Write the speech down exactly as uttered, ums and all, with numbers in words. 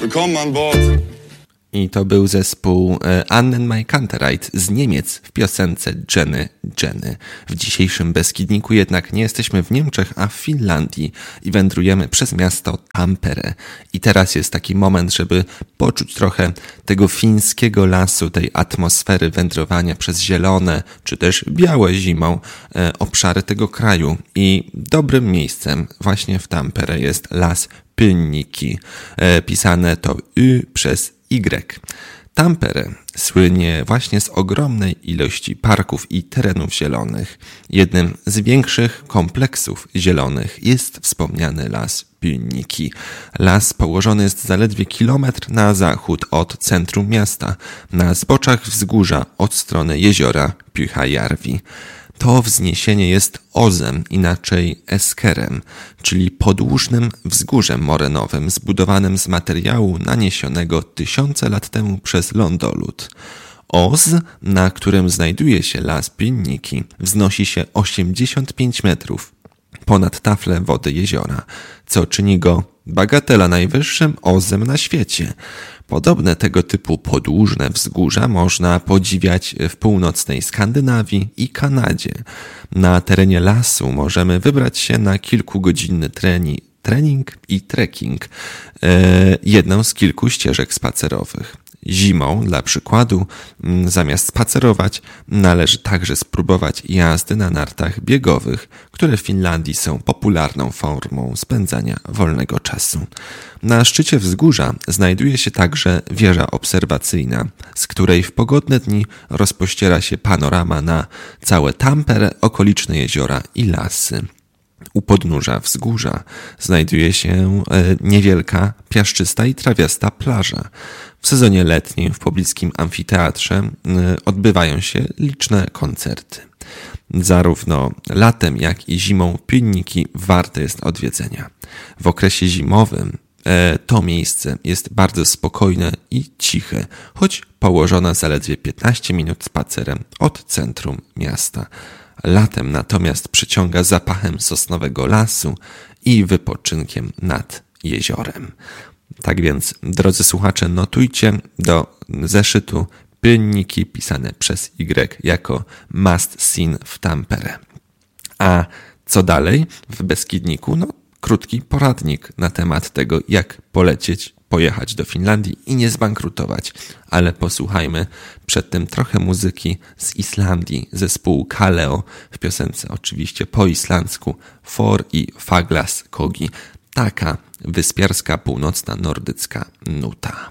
Willkommen an Bord. I to był zespół Annen Mai Kantereit z Niemiec w piosence Jenny Jenny. W dzisiejszym Beskidniku jednak nie jesteśmy w Niemczech, a w Finlandii i wędrujemy przez miasto Tampere. I teraz jest taki moment, żeby poczuć trochę tego fińskiego lasu, tej atmosfery wędrowania przez zielone, czy też białe zimą e, obszary tego kraju. I dobrym miejscem właśnie w Tampere jest las Pynniki. E, pisane to Y przez Y. Tampere słynie właśnie z ogromnej ilości parków i terenów zielonych. Jednym z większych kompleksów zielonych jest wspomniany las Pynniki. Las położony jest zaledwie kilometr na zachód od centrum miasta, na zboczach wzgórza od strony jeziora Pyhäjärvi. To wzniesienie jest ozem, inaczej eskerem, czyli podłużnym wzgórzem morenowym zbudowanym z materiału naniesionego tysiące lat temu przez lądolud. Oz, na którym znajduje się las Pynniki, wznosi się osiemdziesiąt pięć metrów ponad taflę wody jeziora, co czyni go bagatela najwyższym ozem na świecie. Podobne tego typu podłużne wzgórza można podziwiać w północnej Skandynawii i Kanadzie. Na terenie lasu możemy wybrać się na kilkugodzinny trening, trening i trekking, e, jedną z kilku ścieżek spacerowych. Zimą, dla przykładu, zamiast spacerować, należy także spróbować jazdy na nartach biegowych, które w Finlandii są popularną formą spędzania wolnego czasu. Na szczycie wzgórza znajduje się także wieża obserwacyjna, z której w pogodne dni rozpościera się panorama na całe Tampere, okoliczne jeziora i lasy. U podnóża wzgórza znajduje się niewielka, piaszczysta i trawiasta plaża. W sezonie letnim w pobliskim amfiteatrze odbywają się liczne koncerty. Zarówno latem, jak i zimą Pynniki warte jest odwiedzenia. W okresie zimowym to miejsce jest bardzo spokojne i ciche, choć położone zaledwie piętnaście minut spacerem od centrum miasta. Latem natomiast przyciąga zapachem sosnowego lasu i wypoczynkiem nad jeziorem. Tak więc, drodzy słuchacze, notujcie do zeszytu Pynniki pisane przez Y jako must seen w Tampere. A co dalej w Beskidniku? No, krótki poradnik na temat tego, jak polecieć, pojechać do Finlandii i nie zbankrutować. Ale posłuchajmy przed tym trochę muzyki z Islandii, zespołu Kaleo w piosence oczywiście po islandzku For i Faglas Kogi. Taka wyspiarska, północna, nordycka nuta.